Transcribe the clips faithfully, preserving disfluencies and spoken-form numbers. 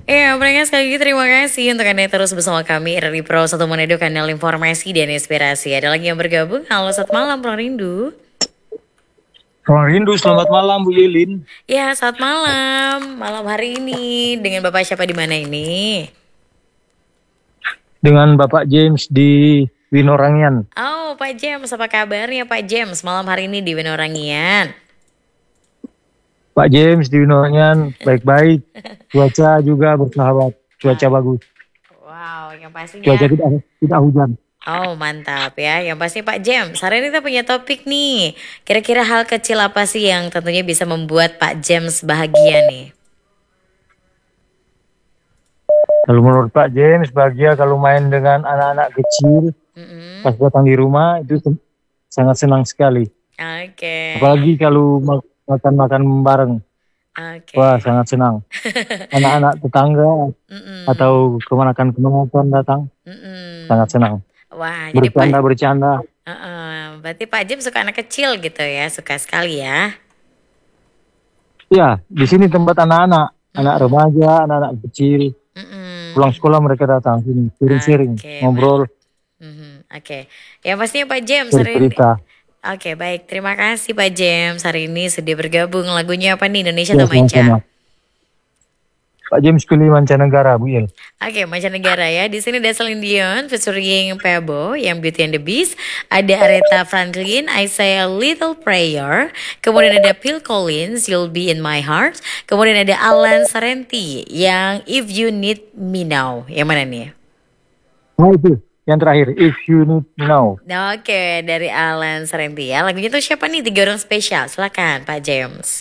Ya, pendengar sekali lagi terima kasih untuk Anda yang terus bersama kami dari Pro satu Manado, kanal informasi dan inspirasi. Ada lagi yang bergabung. Halo, selamat malam, Bro Rindu. Ruang Rindu, selamat malam Bu Yelin. Ya, selamat malam. Malam hari ini dengan Bapak siapa di mana ini? Dengan Bapak James di Winorangian. Oh, Pak James, apa kabarnya Pak James malam hari ini di Wenorangian? Pak James di Winorangian baik-baik. Cuaca juga bersahabat. Cuaca Ah, bagus. wow, yang Cuaca pastinya. tidak tidak hujan. Oh, mantap ya. Yang pasti Pak James, hari ini kita punya topik nih. Kira-kira hal kecil apa sih yang tentunya bisa membuat Pak James bahagia nih? Kalau menurut Pak James bahagia kalau main dengan anak-anak kecil Mm-mm. pas datang di rumah itu sen- sangat senang sekali. Oke, Apalagi kalau ma- makan-makan bareng. Wah, oke. sangat senang. Anak-anak tetangga Mm-mm. atau kemanakan-kemanakan datang sangat Mm-mm. senang. Wah, jadi Pak, Bercanda-bercanda. uh berarti Pak James suka anak kecil gitu ya, suka sekali ya. Ya, di sini tempat anak-anak, anak Mm-mm. remaja, anak-anak kecil. Pulang Mm-mm. sekolah mereka datang sini, sharing-sharing, Oke, ngobrol, mantap. Mhm, oke. Yang pastinya Pak James hari ini. bercerita. Oke, baik. Terima kasih Pak James hari ini sudah bergabung. Lagunya apa nih? Indonesia Ya, atau sama-sama. Manca? Pak James pilih mancanegara, Bu Il. Oke, mancanegara ya. Di sini ada Celine Dion featuring Pebo yang Beauty and the Beast. Ada Aretha Franklin, I Say a Little Prayer. Kemudian ada Phil Collins, You'll Be in My Heart. Kemudian ada Alan Sarenti yang If You Need Me Now. Yang mana nih? Nah itu, yang terakhir, If You Need Me Now. Oke, dari Alan Sarenti ya. Lagunya tuh siapa nih? Tiga orang spesial. Silakan Pak James.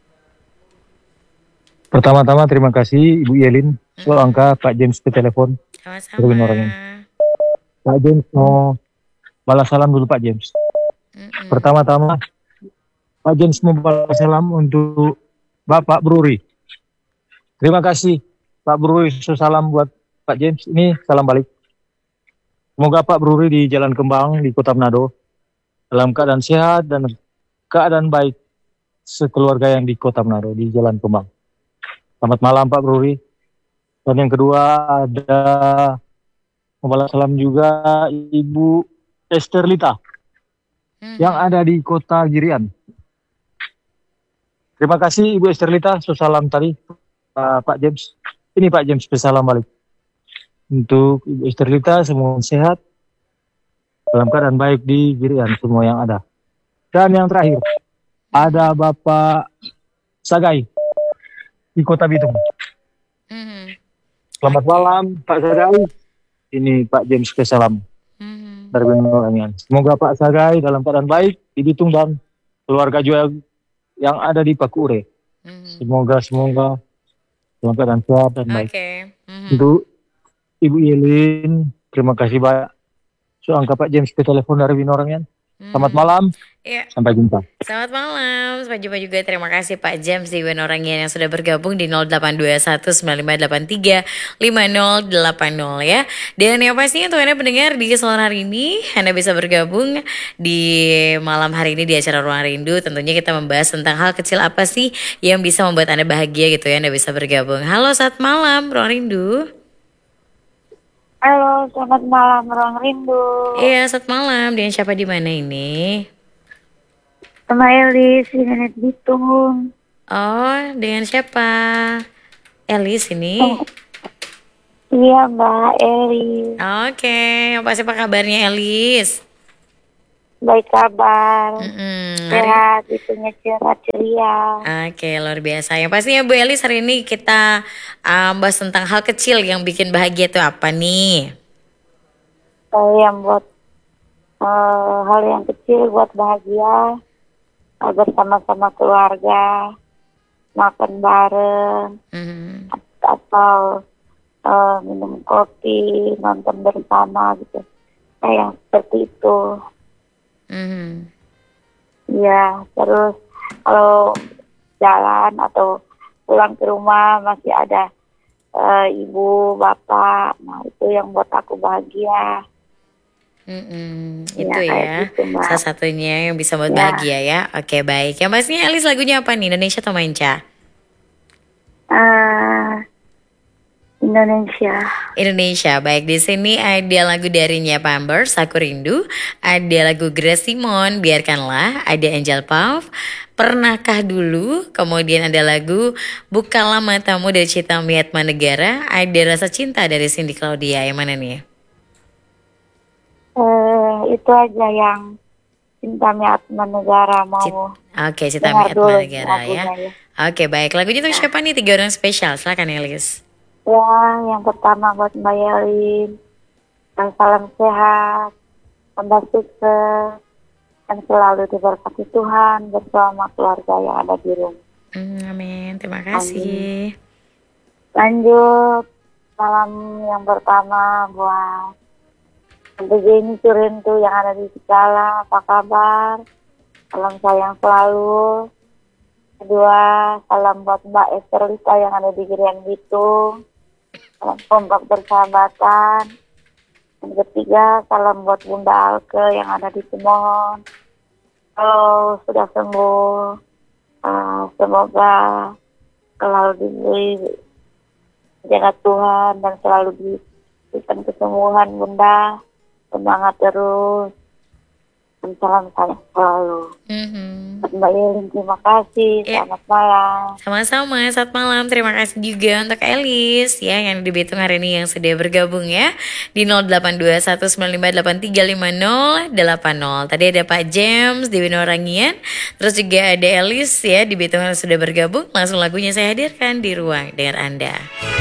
Pertama-tama terima kasih Ibu Yelin, so Mm-mm. angka Pak James ke telepon, Sama-sama. terus orangnya. Pak James mau balas salam dulu Pak James. Mm-mm. Pertama-tama Pak James mau balas salam untuk Bapak Bruri. Terima kasih Pak Bruri, so salam buat Pak James. Ini salam balik. Semoga Pak Bruri di Jalan Kembang di Kota Manado dalam keadaan sehat dan keadaan baik sekeluarga yang di Kota Manado di Jalan Kembang. Selamat malam Pak Bruri. Dan yang kedua ada membalas salam juga Ibu Esterlita yang Mhm. ada di Kota Girian. Terima kasih Ibu Esterlita, so salam tadi uh, Pak James. Ini Pak James bersalam balik. Untuk Ibu Esterlita semua sehat dalam keadaan baik di Girian semua yang ada. Dan yang terakhir ada Mhm. Bapak Sagai di Kota Bitung. Mhm. Selamat Oke. malam Pak Sagai. Ini Pak James ke salam Mhm. dari Benua. Semoga Pak Sagai dalam keadaan baik di Bitung dan keluarga juga yang ada di Pakure. Mhm. Semoga semoga dalam keadaan sehat dan baik. Oke. Mhm. Untuk Ibu Yelin, terima kasih banyak. So angka Pak James ke telepon dari Binorangian. Selamat Mhm. malam, Ya, sampai jumpa. selamat malam. Sampai jumpa juga. Terima kasih Pak James di Wenorangian yang sudah bergabung di nol delapan dua satu sembilan lima delapan tiga lima nol delapan nol ya. Dan yang pastinya untuk Anda pendengar di kesempatan hari ini, Anda bisa bergabung di malam hari ini di acara Ruang Rindu. Tentunya kita membahas tentang hal kecil apa sih yang bisa membuat Anda bahagia gitu ya. Anda bisa bergabung. Halo, selamat malam Ruang Rindu. Halo, selamat malam Ruang Rindu. Iya, selamat malam. Dengan siapa di mana ini? Sama Elis di Nenek Bitung. Oh, dengan siapa? Elis ini. Oh, iya Mbak Elis. Oke, yang pasti apa kabarnya Elis? Baik kabar. Mm-mm, hari Sehat, itunya cerah ceria. Oke, luar biasa. Yang pastinya Bu Elis hari ini kita um, bahas tentang hal kecil yang bikin bahagia itu apa nih? Saya yang buat eh, hal yang kecil buat bahagia. eh, bersama-sama keluarga. Makan bareng. Mhm. Atau eh, minum kopi, nonton bersama gitu. Kayak yang seperti itu. Mhm. Iya, terus kalau jalan atau pulang ke rumah masih ada eh, ibu, bapak, nah itu yang buat aku bahagia. Mm-mm, Ya itu kayak ya gitu salah mbak. satunya yang bisa buat Ya, bahagia ya. Oke, baik. Yang pastinya Elis lagunya apa nih? Indonesia atau Manca? eh Indonesia. Indonesia. Baik, di sini ada lagu dari Nia Pampers, Aku Rindu. Ada lagu Grace Simon, Biarkanlah. Ada Angel Puff, Pernahkah Dulu. Kemudian ada lagu Bukalah Matamu dari Cita Miatma Negara. Ada Rasa Cinta dari Cindy Claudia. Yang mana nih? Eh, itu aja yang Cinta Miatma Negara mau. Cit- Oke, Cita dengar Miatma dulu Negara ya. lagunya ya. Oke, baik. Lagunya untuk siapa nih? Tiga orang spesial. Silakan Elis. Ya, yang pertama buat Mbak Yelin, dan salam sehat, tambah sukses, dan selalu diberkati Tuhan bersama keluarga yang ada di rumah. Hmm, amin. Terima kasih. Lanjut, salam yang pertama buat Tante Jenny Surintu yang ada di Segala, apa kabar? Salam sayang selalu. Kedua, salam buat Mbak Esterlita yang ada di Girian Bitung. Salam kompak bersahabatan. Yang ketiga, salam buat Bunda Alke yang ada di Cemohon. Kalau sudah sembuh, uh, semoga selalu diberi jaga Tuhan dan selalu diberikan kesembuhan Bunda. Semangat terus. Dan salam sayang selalu. Mhm. Mbak Yelin, terima kasih. Ya. Selamat malam. Sama-sama, saat malam. Terima kasih juga untuk Elis ya yang di Bitung hari ini yang sudah bergabung ya di nol delapan dua satu sembilan lima delapan tiga lima nol delapan nol. Tadi ada Pak James di Winorangian, terus juga ada Elis ya di Bitung yang sudah bergabung. Langsung lagunya saya hadirkan di ruang dengar Anda.